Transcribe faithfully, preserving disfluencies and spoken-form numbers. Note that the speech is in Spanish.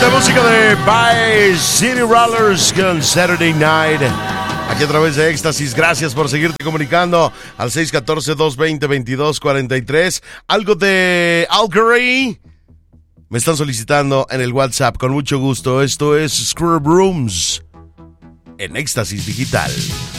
La música de By City Rollers con Saturday Night. Aquí a través de Éxtasis. Gracias por seguirte comunicando al seis uno cuatro, dos dos cero, veintidós cuarenta y tres. Algo de Algeria. Me están solicitando en el WhatsApp con mucho gusto. Esto es Scrub Rooms en Éxtasis Digital.